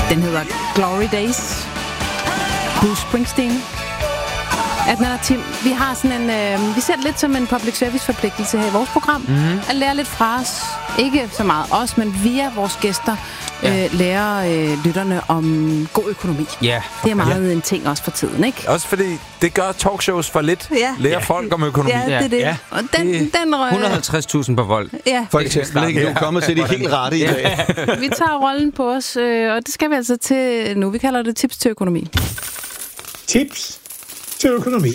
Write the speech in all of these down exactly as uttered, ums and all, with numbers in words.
Den hedder Glory Days. Bruce Springsteen. Adnan og Tim, vi har sådan en, øh, vi ser det lidt som en public service forpligtelse her i vores program. Mm-hmm. At lære lidt fra os. Ikke så meget os, men via vores gæster ja. øh, lære øh, lytterne om god økonomi. Ja. Det er meget ja. en ting også for tiden, ikke? Også fordi det gør talkshows for lidt. Ja. Lærer ja. folk om økonomi. Ja, det er det. Ja. Og den, den røg... et hundrede og halvtreds tusind på vold. Ja. For eksempel, ikke? Du kommer til det helt rette i dag. Vi tager rollen på os, øh, og det skal vi altså til nu. Vi kalder det tips til økonomi. Tips til økonomi.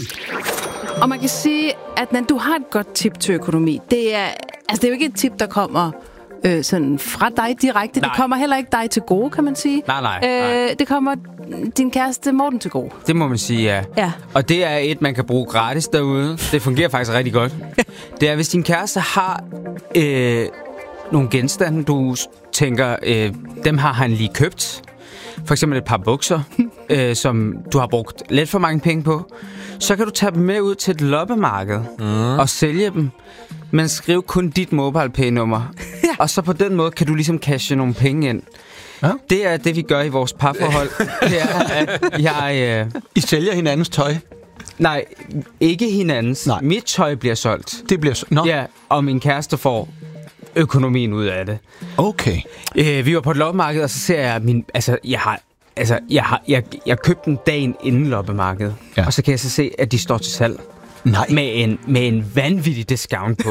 Og man kan sige, at når du har et godt tip til økonomi, det er, altså det er jo ikke et tip, der kommer øh, sådan fra dig direkte. Nej. Det kommer heller ikke dig til gode, kan man sige. Nej, nej, nej. Øh, det kommer din kæreste Morten til gode. Det må man sige, ja. ja. Og det er et, man kan bruge gratis derude. Det fungerer faktisk rigtig godt. Det er, hvis din kæreste har øh, nogle genstande, du tænker, øh, dem har han lige købt. For eksempel et par bukser, øh, som du har brugt lidt for mange penge på. Så kan du tage dem med ud til et loppemarked mm. og sælge dem. Men skriv kun dit MobilePay-nummer. Ja. Og så på den måde kan du ligesom cashe nogle penge ind. Ja. Det er det, vi gør i vores parforhold. Det er, at jeg... Øh... I sælger hinandens tøj? Nej, ikke hinandens. Nej. Mit tøj bliver solgt. Det bliver solgt? No. Ja, og min kæreste får økonomien ud af det. Okay. Øh, vi var på et loppemarked, og så ser jeg min... Altså, jeg har... Altså, jeg har jeg, jeg købte den dagen inden loppemarkedet. Ja. Og så kan jeg så se, at de står til salg. Nej. Med en, med en vanvittig discount på.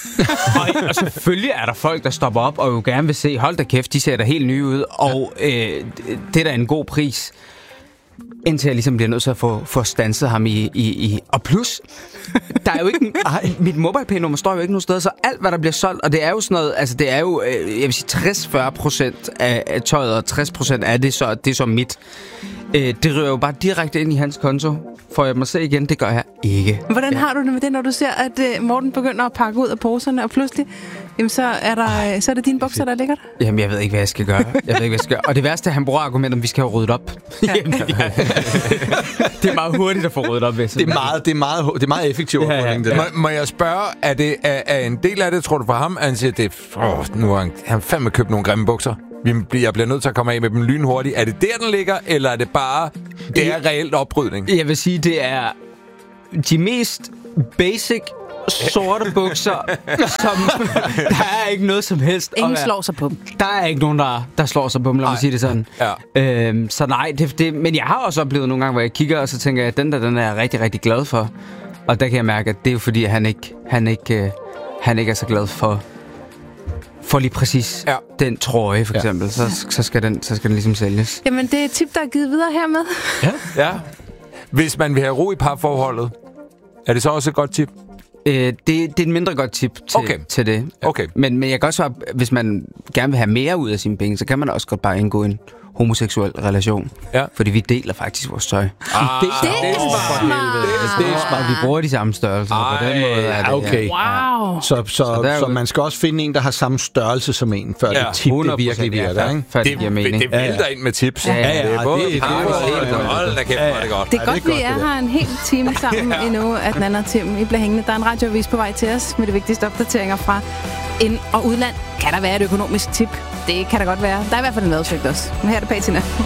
og, og selvfølgelig er der folk, der stopper op og jo gerne vil se, hold da kæft, de ser da helt nye ud. Og øh, det er da en god pris. Indtil jeg ligesom bliver nødt til at få, få standset ham i, i, i... Og plus, der er jo ikke... Ej, mit MobilePay-nummer står jo ikke nogen steder, så alt, hvad der bliver solgt, og det er jo sådan noget... Altså, det er jo, jeg vil sige, tres til fyrre procent af, af tøjet, og tres procent af det, så det er så mit. Øh, det rører jo bare direkte ind i hans konto. Får jeg mig se igen? Det gør jeg ikke. Hvordan ja. har du det med det, når du ser, at uh, Morten begynder at pakke ud af poserne, og pludselig, jamen, så, er der, så er det dine bukser, der ligger der? Jamen, jeg ved ikke, hvad jeg skal gøre. Jeg ved ikke, hvad jeg skal gøre. Og det værste er, at han bruger argumentet, om vi skal have ryddet op. Ja. Jamen, ja. Det er meget hurtigt at få ryddet op. Hvis det, er meget, det, er meget, det er meget effektivt. Ja, ja, ja. Må, må jeg spørge, er, det, er, er en del af det, tror du, for ham, at han siger, det er, åh, nu har han, han fandme købt nogle grimme bukser? Jeg bliver nødt til at komme af med dem lynhurtigt. Er det der, den ligger, eller er det bare, det er reelt oprydning? Jeg vil sige, det er de mest basic sorte bukser, som der er ikke noget som helst. Ingen slår sig på dem. Der er ikke nogen, der, der slår sig på dem, lad mig sige det sådan. Ja. Øhm, så nej, det, det, men jeg har også oplevet nogle gange, hvor jeg kigger, og så tænker jeg, at den der, den er jeg rigtig, rigtig glad for. Og der kan jeg mærke, at det er jo fordi, at han ikke, han ikke, øh, han ikke er så glad for... For lige præcis ja. den trøje, for eksempel, ja. så, så, skal den, så skal den ligesom sælges. Jamen, det er et tip, der er givet videre hermed. Ja. ja. Hvis man vil have ro i parforholdet, er det så også et godt tip? Øh, det, det er et mindre godt tip til, okay. til det. Okay. Men, men jeg kan også svare, hvis man gerne vil have mere ud af sine penge, så kan man også godt bare indgå en homoseksuel relation. Ja. Fordi vi deler faktisk vores tøj. Ah, det, det, det er smart. Det er smart. Vi bruger de samme størrelser. Ej, på den måde er det. Okay. Wow. Så, så, så, så man skal også finde en, der har samme størrelse som en, før ja. det tip det virkelig virker. Ikke? Det, det, det, det vælter ja, ja. ind med tips. Ja, ja, ja. Det er både det, det, det, hold da kæft, hvor er det godt. Det er godt, vi er her en hel time sammen ja. endnu, at Nanna og Tim I bliver hængende. Der er en radioavis på vej til os med de vigtigste opdateringer fra ind- og udland. Kan der være et økonomisk tip? Det kan der godt være. Der er i hvert fald en madsøgt også. Men her er det Patina.